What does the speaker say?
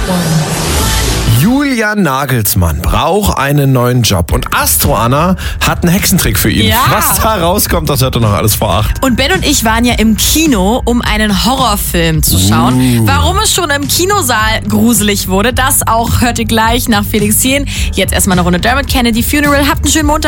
Julian Nagelsmann braucht einen neuen Job und Astro Anna hat einen Hexentrick für ihn. Ja. Was da rauskommt, das hört ihr noch alles vor 8. Und Ben und ich waren ja im Kino, um einen Horrorfilm zu schauen. Warum es schon im Kinosaal gruselig wurde, das auch hört ihr gleich nach Felix Jähn. Jetzt erstmal eine Runde Dermot Kennedy Funeral. Habt einen schönen Montag.